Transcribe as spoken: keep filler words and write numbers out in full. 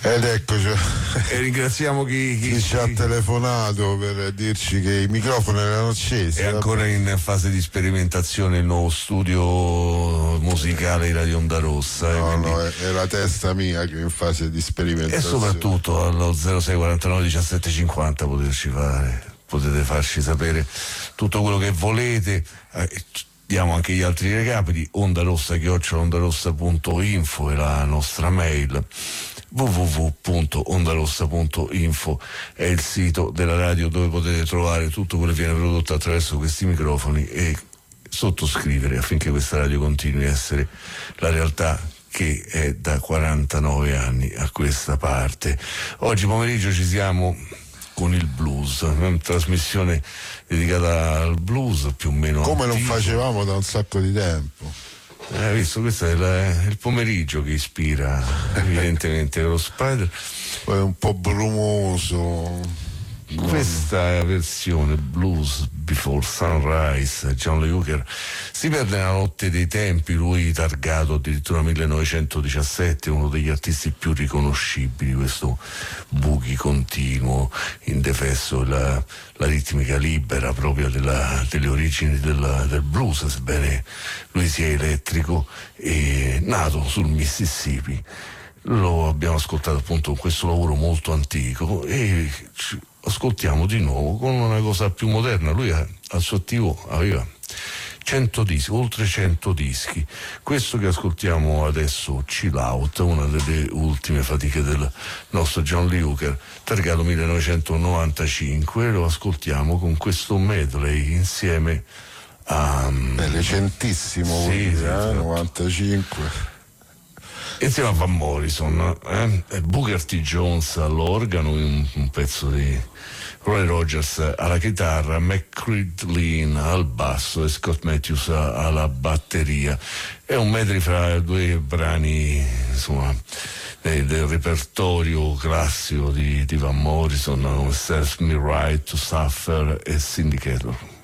Ed eccoci. E ringraziamo chi, chi, chi ci ha telefonato per dirci che i microfoni erano accesi. È ancora in fase di sperimentazione il nuovo studio musicale di Radio Onda Rossa. No, quindi... no, è, è la testa mia che è in fase di sperimentazione. E soprattutto allo zero sei quarantanove diciassette cinquanta poterci fare, potete farci sapere tutto quello che volete. Eh, diamo anche gli altri recapiti. Onda Rossa chiocciola ondarossa punto info è la nostra mail. w w w punto ondarossa punto info è il sito della radio dove potete trovare tutto quello che viene prodotto attraverso questi microfoni e sottoscrivere affinché questa radio continui a essere la realtà che è da quarantanove anni a questa parte. Oggi pomeriggio ci siamo con il blues, una trasmissione dedicata al blues più o meno come antico. Non facevamo da un sacco di tempo. Hai visto, questo è, la, è il pomeriggio che ispira evidentemente lo Spider. Poi è un po' brumoso. Questa versione Blues Before Sunrise, John Lee Hooker, si perde nella notte dei tempi, lui targato addirittura millenovecentodiciassette, uno degli artisti più riconoscibili, questo boogie continuo, indefesso, la, la ritmica libera proprio della, delle origini della, del blues, sebbene lui sia elettrico e nato sul Mississippi. Lo abbiamo ascoltato appunto con questo lavoro molto antico e ci ascoltiamo di nuovo con una cosa più moderna. Lui al suo attivo aveva cento dischi, oltre cento dischi. Questo che ascoltiamo adesso, Chill Out, una delle ultime fatiche del nostro John Lee Hooker, targato millenovecentonovantacinque, lo ascoltiamo con questo medley insieme a Beh, recentissimo, sì, dire, sì, eh? novantacinque. Insieme a Van Morrison, eh? e Booker T. Jones all'organo, un, un pezzo di Roy Rogers alla chitarra, McCreedlin al basso e Scott Matthews alla batteria. È un medley fra due brani, insomma, del, del repertorio classico di, di Van Morrison, Serves Me Right to Suffer e Syndicator.